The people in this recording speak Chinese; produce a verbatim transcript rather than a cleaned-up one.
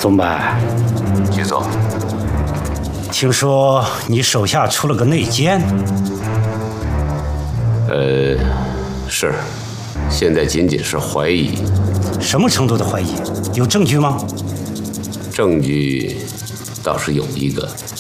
总办， 徐总， 听说你手下出了个内奸？ 呃，是，现在仅仅是怀疑。 什么程度的怀疑？有证据吗？ 证据倒是有一个。